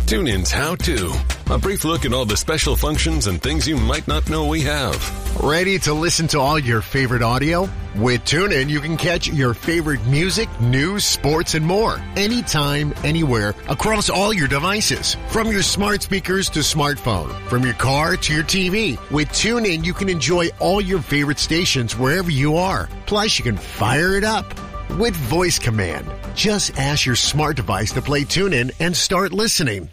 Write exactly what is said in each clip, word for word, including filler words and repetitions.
TuneIn's How To. A brief look at all the special functions and things you might not know we have. Ready to listen to all your favorite audio? With TuneIn, you can catch your favorite music, news, sports, and more. Anytime, anywhere, across all your devices. From your smart speakers to smartphone. From your car to your T V. With TuneIn, you can enjoy all your favorite stations wherever you are. Plus, you can fire it up with voice command. Just ask your smart device to play TuneIn and start listening.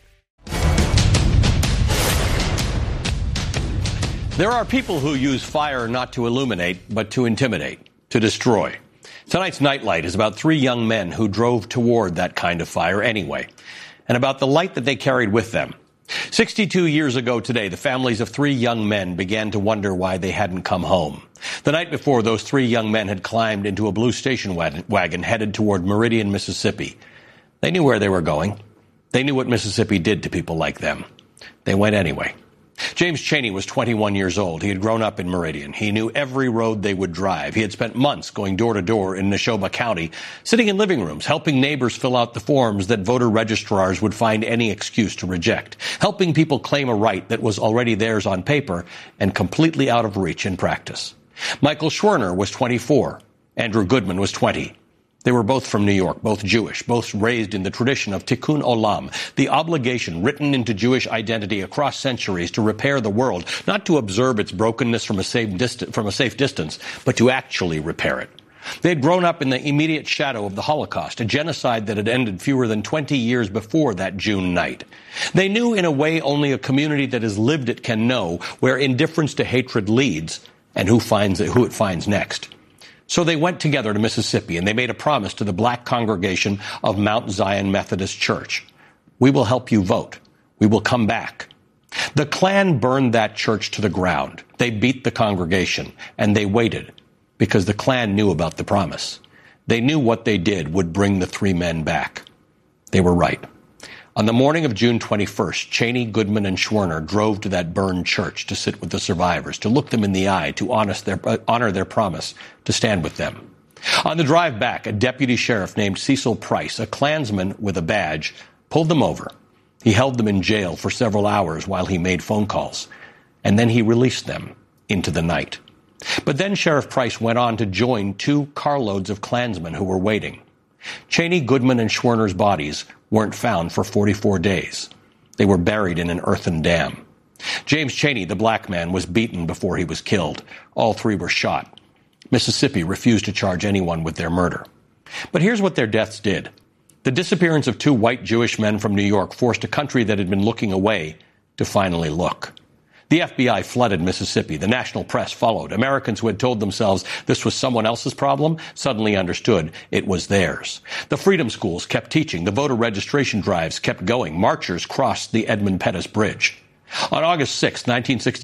There are people who use fire not to illuminate, but to intimidate, to destroy. Tonight's Nightlight is about three young men who drove toward that kind of fire anyway, and about the light that they carried with them. sixty-two years ago today, the families of three young men began to wonder why they hadn't come home. The night before, those three young men had climbed into a blue station wagon headed toward Meridian, Mississippi. They knew where they were going. They knew what Mississippi did to people like them. They went anyway. James Chaney was twenty-one years old. He had grown up in Meridian. He knew every road they would drive. He had spent months going door to door in Neshoba County, sitting in living rooms, helping neighbors fill out the forms that voter registrars would find any excuse to reject, helping people claim a right that was already theirs on paper and completely out of reach in practice. Michael Schwerner was twenty-four. Andrew Goodman was twenty. They were both from New York, both Jewish, both raised in the tradition of Tikkun Olam, the obligation written into Jewish identity across centuries to repair the world, not to observe its brokenness from a safe, dist- from a safe distance, but to actually repair it. They had grown up in the immediate shadow of the Holocaust, a genocide that had ended fewer than twenty years before that June night. They knew in a way only a community that has lived it can know, where indifference to hatred leads and who finds it, who it finds next. So they went together to Mississippi, and they made a promise to the black congregation of Mount Zion Methodist Church. We will help you vote. We will come back. The Klan burned that church to the ground. They beat the congregation, and they waited because the Klan knew about the promise. They knew what they did would bring the three men back. They were right. On the morning of June twenty-first, Chaney, Goodman, and Schwerner drove to that burned church to sit with the survivors, to look them in the eye, to honor their, uh, honor their promise to stand with them. On the drive back, a deputy sheriff named Cecil Price, a Klansman with a badge, pulled them over. He held them in jail for several hours while he made phone calls, and then he released them into the night. But then Sheriff Price went on to join two carloads of Klansmen who were waiting. Chaney, Goodman, and Schwerner's bodies weren't found for forty-four days. They were buried in an earthen dam. James Chaney, the black man, was beaten before he was killed. All three were shot. Mississippi refused to charge anyone with their murder. But here's what their deaths did. The disappearance of two white Jewish men from New York forced a country that had been looking away to finally look. The F B I flooded Mississippi. The national press followed. Americans who had told themselves this was someone else's problem suddenly understood it was theirs. The freedom schools kept teaching. The voter registration drives kept going. Marchers crossed the Edmund Pettus Bridge. On August sixth, nineteen sixty,